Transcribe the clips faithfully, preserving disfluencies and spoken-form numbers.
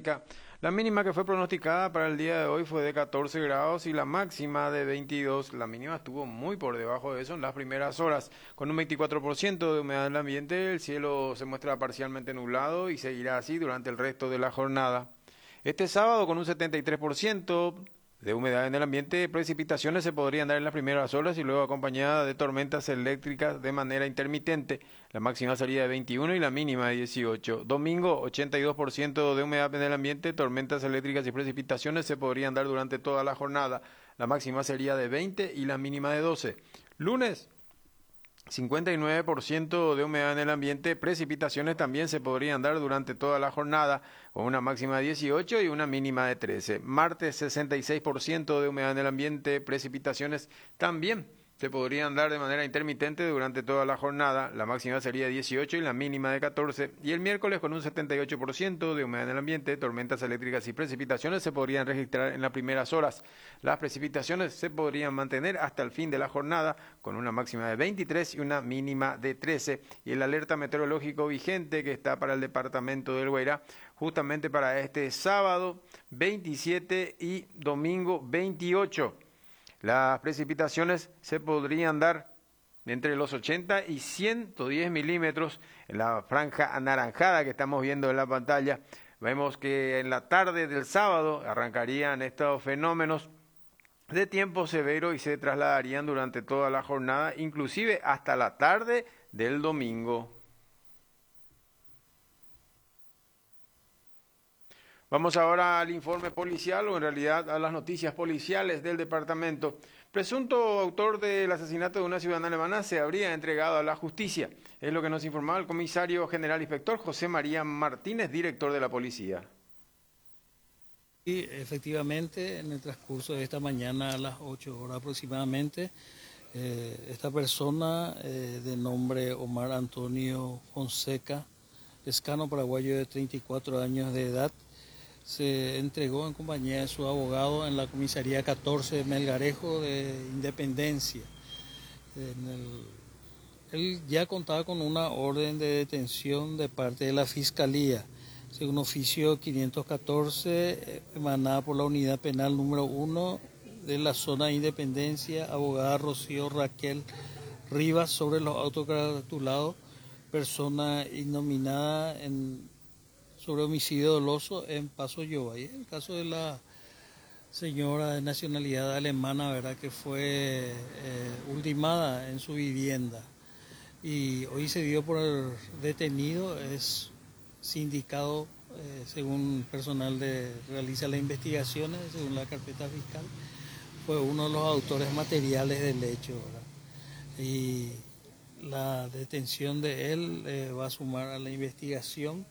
atmosférica. La mínima que fue pronosticada para el día de hoy fue de catorce grados y la máxima de veintidós. La mínima estuvo muy por debajo de eso en las primeras horas. Con un veinticuatro por ciento de humedad en el ambiente, el cielo se muestra parcialmente nublado y seguirá así durante el resto de la jornada. Este sábado, con un setenta y tres por ciento de humedad en el ambiente, precipitaciones se podrían dar en las primeras horas y luego acompañadas de tormentas eléctricas de manera intermitente. La máxima sería de veintiuno y la mínima de dieciocho. Domingo, ochenta y dos por ciento de humedad en el ambiente, tormentas eléctricas y precipitaciones se podrían dar durante toda la jornada. La máxima sería de veinte y la mínima de doce. Lunes, cincuenta y nueve por ciento de humedad en el ambiente, precipitaciones también se podrían dar durante toda la jornada, con una máxima de dieciocho y una mínima de trece. Martes, sesenta y seis por ciento de humedad en el ambiente, precipitaciones también se podrían dar de manera intermitente durante toda la jornada, la máxima sería dieciocho y la mínima de catorce. Y el miércoles, con un setenta y ocho por ciento de humedad en el ambiente, tormentas eléctricas y precipitaciones se podrían registrar en las primeras horas. Las precipitaciones se podrían mantener hasta el fin de la jornada, con una máxima de veintitrés y una mínima de trece. Y el alerta meteorológico vigente que está para el departamento del Guairá, justamente para este sábado veintisiete y domingo veintiocho. Las precipitaciones se podrían dar entre los ochenta y ciento diez milímetros en la franja anaranjada que estamos viendo en la pantalla. Vemos que en la tarde del sábado arrancarían estos fenómenos de tiempo severo y se trasladarían durante toda la jornada, inclusive hasta la tarde del domingo. Vamos ahora al informe policial, o en realidad a las noticias policiales del departamento. Presunto autor del asesinato de una ciudadana alemana se habría entregado a la justicia. Es lo que nos informaba el comisario general inspector José María Martínez, director de la policía. Y efectivamente, en el transcurso de esta mañana a las ocho horas aproximadamente, eh, esta persona eh, de nombre Omar Antonio Fonseca, escano paraguayo de treinta y cuatro años de edad, se entregó en compañía de su abogado en la comisaría catorce de Melgarejo de Independencia. En el, él ya contaba con una orden de detención de parte de la Fiscalía, según oficio quinientos catorce, emanada por la Unidad Penal número uno de la zona de Independencia, abogada Rocío Raquel Rivas, sobre los autocaratulados, persona innominada en sobre homicidio doloso en Paso Yobay. El caso de la señora de nacionalidad alemana, ¿verdad?, que fue eh, ultimada en su vivienda y hoy se dio por el detenido, es sindicado eh, según personal de realiza las investigaciones, según la carpeta fiscal, fue uno de los autores materiales del hecho, ¿verdad? Y la detención de él eh, va a sumar a la investigación.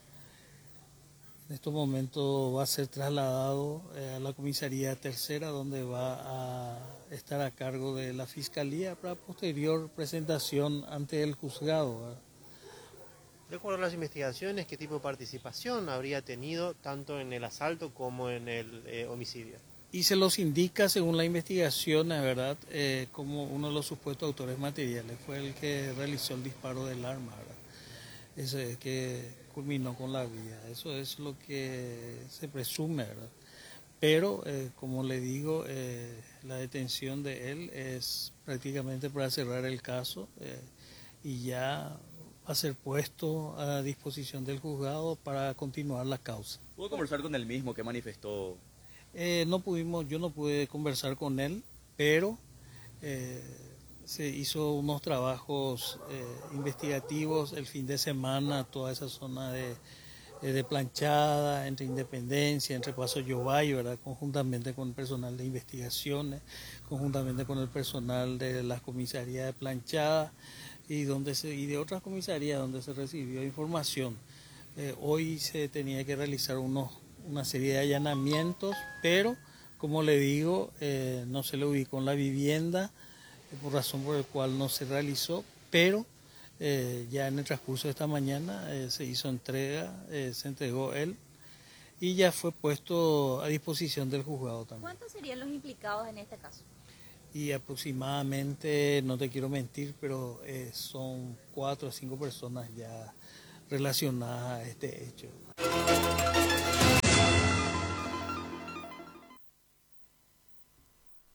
En estos momentos va a ser trasladado eh, a la comisaría tercera, donde va a estar a cargo de la Fiscalía para posterior presentación ante el juzgado, ¿verdad? De acuerdo a las investigaciones, ¿qué tipo de participación habría tenido tanto en el asalto como en el eh, homicidio? Y se los indica, según la investigación, ¿verdad?, eh, como uno de los supuestos autores materiales. Fue el que realizó el disparo del arma, ¿verdad? Ese que culminó con la vida. Eso es lo que se presume, ¿verdad? Pero, eh, como le digo, eh, la detención de él es prácticamente para cerrar el caso eh, y ya va a ser puesto a disposición del juzgado para continuar la causa. ¿Pudo conversar con él mismo? ¿Qué manifestó? Eh, no pudimos, yo no pude conversar con él, pero eh, se hizo unos trabajos eh, investigativos el fin de semana, toda esa zona de, de planchada, entre Independencia, entre Paso Yobay, ¿verdad?, conjuntamente con el personal de investigaciones, conjuntamente con el personal de las comisarías de planchada y, donde se, y de otras comisarías donde se recibió información. Eh, hoy se tenía que realizar unos, una serie de allanamientos, pero como le digo, eh, no se le ubicó en la vivienda, por razón por la cual no se realizó, pero eh, ya en el transcurso de esta mañana eh, se hizo entrega, eh, se entregó él y ya fue puesto a disposición del juzgado también. ¿Cuántos serían los implicados en este caso? Y aproximadamente, no te quiero mentir, pero eh, son cuatro o cinco personas ya relacionadas a este hecho.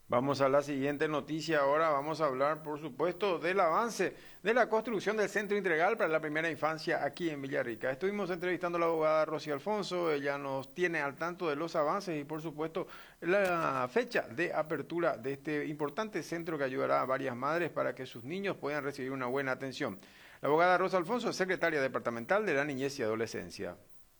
Vamos a la siguiente noticia ahora. Vamos a hablar, por supuesto, del avance de la construcción del Centro Integral para la Primera Infancia aquí en Villarrica. Estuvimos entrevistando a la abogada Rosy Alfonso. Ella nos tiene al tanto de los avances y, por supuesto, la fecha de apertura de este importante centro que ayudará a varias madres para que sus niños puedan recibir una buena atención. La abogada Rosy Alfonso es secretaria departamental de la Niñez y Adolescencia.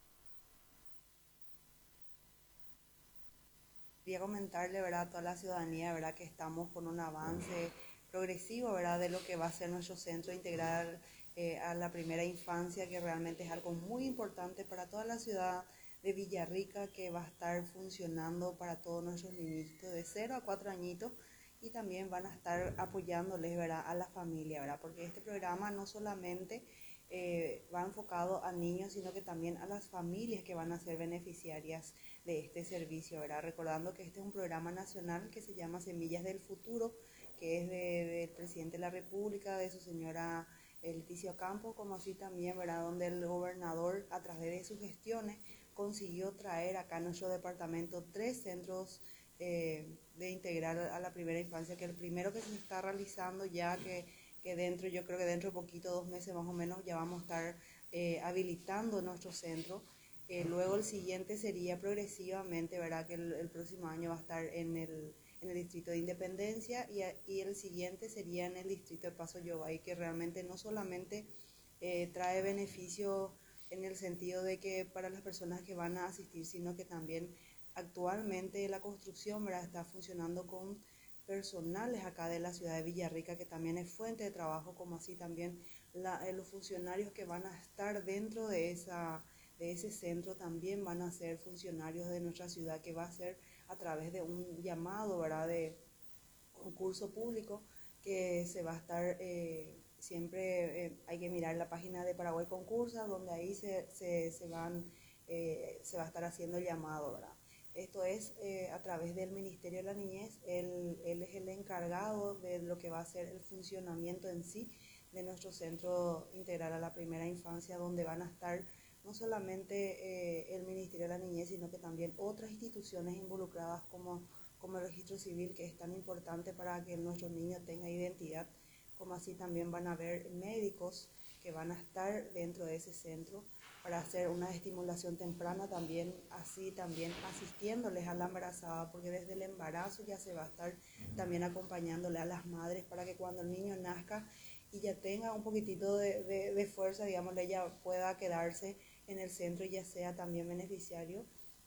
Quería comentarle, ¿verdad?, a toda la ciudadanía, ¿verdad?, que estamos con un avance progresivo, ¿verdad?, de lo que va a ser nuestro centro integral eh, a la primera infancia, que realmente es algo muy importante para toda la ciudad de Villarrica, que va a estar funcionando para todos nuestros niñitos de cero a cuatro añitos, y también van a estar apoyándoles, ¿verdad?, a la familia, ¿verdad?, porque este programa no solamente Eh, va enfocado a niños, sino que también a las familias que van a ser beneficiarias de este servicio, ¿verdad? Recordando que este es un programa nacional que se llama Semillas del Futuro, que es de, del presidente de la República, de su señora Leticia Campos, como así también, ¿verdad?, donde el gobernador, a través de sus gestiones, consiguió traer acá a nuestro departamento tres centros eh, de integrar a la primera infancia, que el primero que se está realizando ya que que dentro, yo creo que dentro de poquito, dos meses más o menos, ya vamos a estar eh, habilitando nuestro centro. Eh, luego el siguiente sería progresivamente, ¿verdad?, que el, el próximo año va a estar en el, en el distrito de Independencia, y, y el siguiente sería en el distrito de Paso Yobay, que realmente no solamente eh, trae beneficio en el sentido de que para las personas que van a asistir, sino que también actualmente la construcción, ¿verdad?, está funcionando con personales acá de la ciudad de Villarrica, que también es fuente de trabajo, como así también la, eh, los funcionarios que van a estar dentro de, esa, de ese centro también van a ser funcionarios de nuestra ciudad, que va a ser a través de un llamado, ¿verdad?, de concurso público, que se va a estar eh, siempre, eh, hay que mirar la página de Paraguay Concursa, donde ahí se, se, se, van, eh, se va a estar haciendo el llamado, ¿verdad? Esto es eh, a través del Ministerio de la Niñez. Él, él es el encargado de lo que va a ser el funcionamiento en sí de nuestro Centro Integral a la Primera Infancia, donde van a estar no solamente eh, el Ministerio de la Niñez, sino que también otras instituciones involucradas como, como el Registro Civil, que es tan importante para que nuestros niños tengan identidad, como así también van a haber médicos que van a estar dentro de ese centro para hacer una estimulación temprana, también así también asistiéndoles a la embarazada, porque desde el embarazo ya se va a estar también acompañándole a las madres para que cuando el niño nazca y ya tenga un poquitito de, de, de fuerza, digamos, ella pueda quedarse en el centro y ya sea también beneficiario,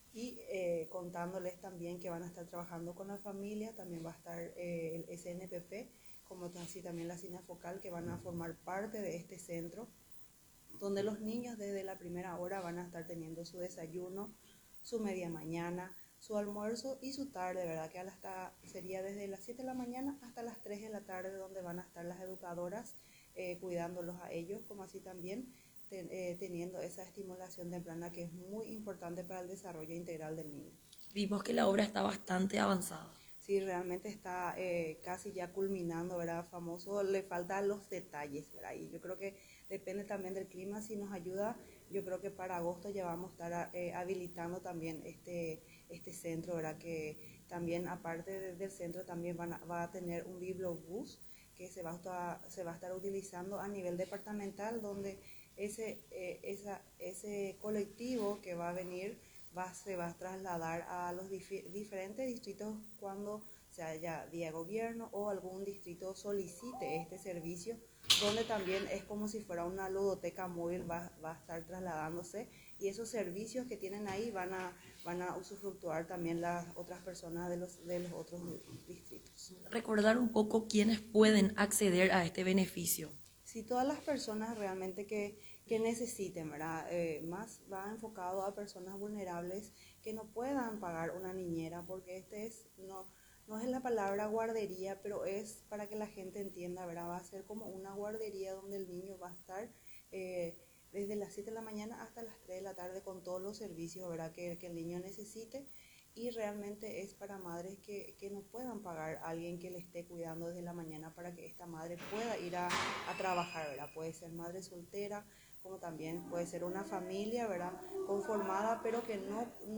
y eh, contándoles también que van a estar trabajando con la familia. También va a estar eh, el S N P P, como así también la Sinafocal, que van a formar parte de este centro, donde los niños desde la primera hora van a estar teniendo su desayuno, su media mañana, su almuerzo y su tarde, ¿verdad?, que hasta sería desde las siete de la mañana hasta las tres de la tarde, donde van a estar las educadoras eh, cuidándolos a ellos, como así también ten, eh, teniendo esa estimulación temprana, que es muy importante para el desarrollo integral del niño. Vimos que la obra está bastante avanzada. Sí, realmente está eh, casi ya culminando, ¿verdad? Famoso, le faltan los detalles, ¿verdad? Y yo creo que depende también del clima, si nos ayuda, yo creo que para agosto ya vamos a estar eh, habilitando también este, este centro, ¿verdad? Que también, aparte de, del centro, también van a, va a tener un bibliobús que se va, a estar, se va a estar utilizando a nivel departamental, donde ese, eh, esa, ese colectivo que va a venir Va, se va a trasladar a los dif- diferentes distritos cuando se haya día de gobierno o algún distrito solicite este servicio, donde también es como si fuera una ludoteca móvil, va, va a estar trasladándose, y esos servicios que tienen ahí van a, van a usufructuar también las otras personas de los, de los otros distritos. Recordar un poco quiénes pueden acceder a este beneficio. Sí, todas las personas realmente que, que necesiten, ¿verdad? Eh, más va enfocado a personas vulnerables que no puedan pagar una niñera, porque este es, no, no es la palabra guardería, pero es para que la gente entienda, ¿verdad? Va a ser como una guardería donde el niño va a estar eh, desde las siete de la mañana hasta las tres de la tarde con todos los servicios, ¿verdad?, que, que el niño necesite. Y realmente es para madres que, que no puedan pagar a alguien que le esté cuidando desde la mañana para que esta madre pueda ir a, a trabajar, ¿verdad? Puede ser madre soltera, como también puede ser una familia, ¿verdad?, conformada, pero que no, no